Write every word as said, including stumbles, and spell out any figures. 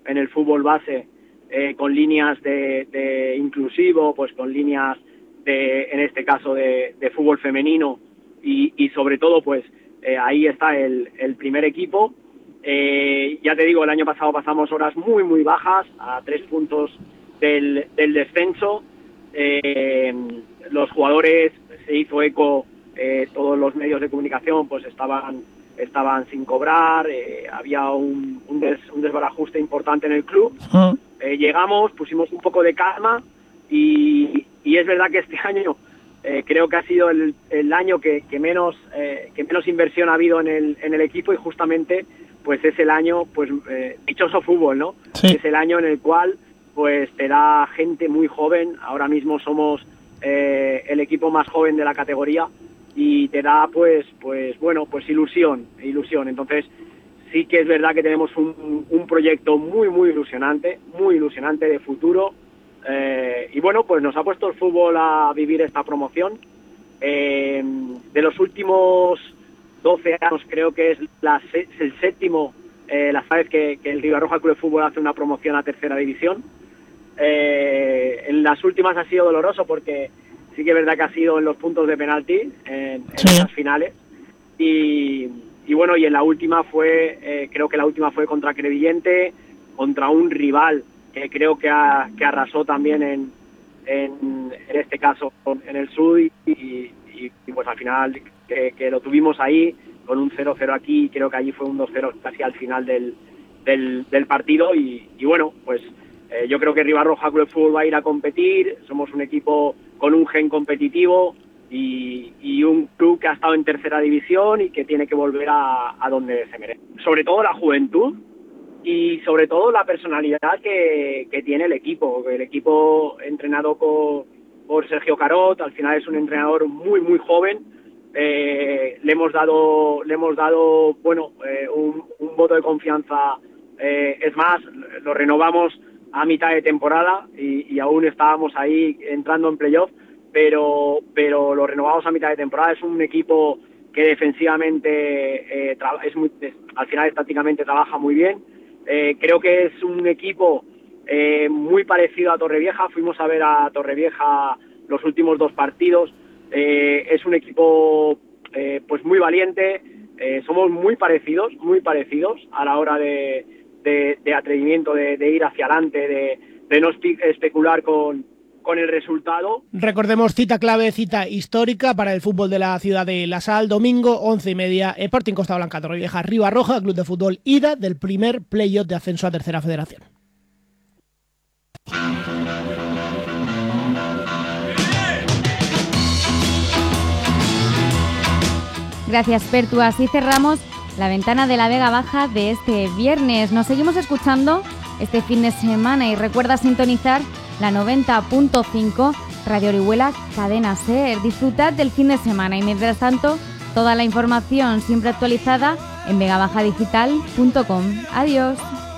en el fútbol base, eh, con líneas de, de inclusivo, pues con líneas de, en este caso, de, de fútbol femenino y, y sobre todo, pues eh, ahí está el, el primer equipo. Eh, ya te digo, el año pasado pasamos horas muy, muy bajas, a tres puntos del, del descenso. Eh, los jugadores, se hizo eco, eh, todos los medios de comunicación pues estaban estaban sin cobrar, eh, había un, un, des, un desbarajuste importante en el club. Uh-huh. Eh, llegamos, pusimos un poco de calma y, y es verdad que este año eh, creo que ha sido el, el año que, que menos eh, que menos inversión ha habido en el, en el equipo, y justamente pues es el año, pues eh, dichoso fútbol, ¿no? Sí. Es el año en el cual pues te da gente muy joven. Ahora mismo somos eh, el equipo más joven de la categoría y te da pues pues bueno pues ilusión ilusión entonces sí que es verdad que tenemos un, un proyecto muy muy ilusionante muy ilusionante de futuro, eh, y bueno, pues nos ha puesto el fútbol a vivir esta promoción. Eh, de los últimos doce años creo que es la, el séptimo eh, la vez que, que el Ribarroja Club de Fútbol hace una promoción a tercera división. Eh, en las últimas ha sido doloroso porque sí que es verdad que ha sido en los puntos de penalti, en, en sí. las finales. Y, y bueno, y en la última fue, eh, creo que la última fue contra Crevillente, contra un rival que creo que, ha, que arrasó también en, en, en este caso en el sur. Y, y, y pues al final que, que lo tuvimos ahí con un cero cero aquí, creo que allí fue un dos cero casi al final del, del, del partido. Y, y bueno, pues eh, yo creo que Ribarroja Club de Fútbol va a ir a competir. Somos un equipo con un gen competitivo y, y un club que ha estado en tercera división y que tiene que volver a, a donde se merece. Sobre todo la juventud y sobre todo la personalidad que, que tiene el equipo. El equipo entrenado por, por Sergio Carot, al final es un entrenador muy muy joven. Eh, le hemos dado le hemos dado bueno eh, un, un voto de confianza. Eh, es más, lo renovamos a mitad de temporada y, y aún estábamos ahí entrando en playoff, pero pero lo renovamos a mitad de temporada. Es un equipo que defensivamente eh, tra- es muy, es, al final estáticamente trabaja muy bien. Eh, creo que es un equipo eh, muy parecido a Torrevieja. Fuimos a ver a Torrevieja los últimos dos partidos. Eh, es un equipo eh, pues muy valiente. Eh, somos muy parecidos, muy parecidos a la hora de De, de atrevimiento, de, de ir hacia adelante, de, de no especular con, con el resultado. Recordemos, cita clave, cita histórica para el fútbol de la ciudad de La Sal, domingo, once y media, Sporting Costa Blanca, Torrevieja, Ribarroja, Club de Fútbol, ida del primer playoff de ascenso a Tercera Federación. Gracias, Pertu. Así cerramos la ventana de la Vega Baja de este viernes. Nos seguimos escuchando este fin de semana y recuerda sintonizar la noventa punto cinco Radio Orihuela Cadena Ser. Disfrutad del fin de semana y mientras tanto toda la información siempre actualizada en vega baja digital punto com. Adiós.